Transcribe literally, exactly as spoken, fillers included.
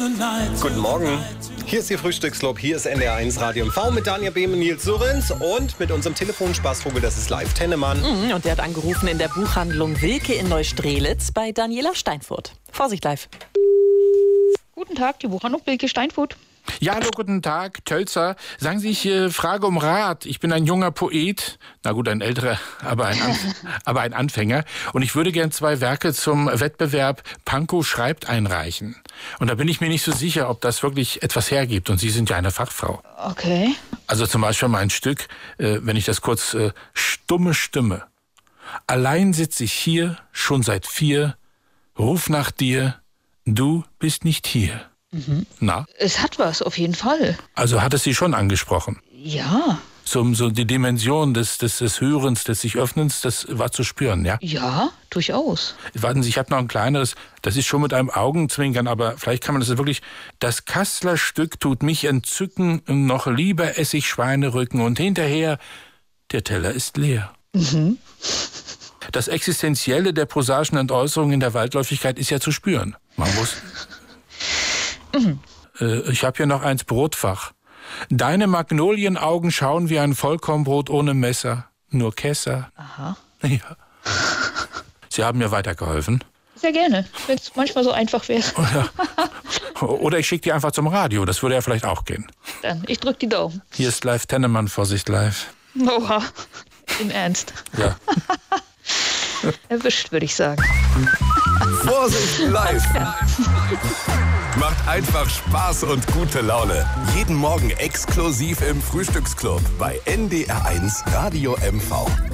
Guten Morgen. Hier ist Ihr Frühstücksclub, hier ist N D R eins Radio M V mit Daniel Behm und Nils Surrens und mit unserem Telefonspaßvogel, das ist Live Tennemann. Mhm, und der hat angerufen in der Buchhandlung Wilke in Neustrelitz bei Daniela Steinfurt. Vorsicht, Live. Guten Tag, die Buchhandlung Wilke Steinfurt. Ja, hallo, guten Tag, Tölzer. Sagen Sie, ich äh, frage um Rat. Ich bin ein junger Poet, na gut, ein älterer, aber ein, Anf- aber ein Anfänger. Und ich würde gern zwei Werke zum Wettbewerb Pankow schreibt einreichen. Und da bin ich mir nicht so sicher, ob das wirklich etwas hergibt. Und Sie sind ja eine Fachfrau. Okay. Also zum Beispiel mein Stück, äh, wenn ich das kurz, äh, stumme Stimme. Allein sitz ich hier, schon seit vier, ruf nach dir, du bist nicht hier. Mhm. Na? Es hat was, auf jeden Fall. Also hat es Sie schon angesprochen? Ja. So, so die Dimension des, des, des Hörens, des sich Öffnens, das war zu spüren, ja? Ja, durchaus. Warten Sie, ich habe noch ein kleineres, das ist schon mit einem Augenzwinkern, aber vielleicht kann man das wirklich. Das Kasslerstück tut mich entzücken, noch lieber ess ich Schweinerücken und hinterher, der Teller ist leer. Mhm. Das Existenzielle der prosaischen Entäußerung in der Waldläufigkeit ist ja zu spüren. Man muss... Mhm. Äh, ich habe hier noch eins, Brotfach. Deine Magnolienaugen schauen wie ein Vollkornbrot ohne Messer. Nur Kesser. Aha. Ja. Sie haben mir weitergeholfen. Sehr gerne, wenn es manchmal so einfach wäre. Oder, oder ich schicke die einfach zum Radio. Das würde ja vielleicht auch gehen. Dann, ich drück die Daumen. Hier ist Live Tennemann, Vorsicht live. Oha, im Ernst. Ja. Erwischt, würde ich sagen. Vorsicht, live. Macht einfach Spaß und gute Laune. Jeden Morgen exklusiv im Frühstücksclub bei N D R eins Radio M V.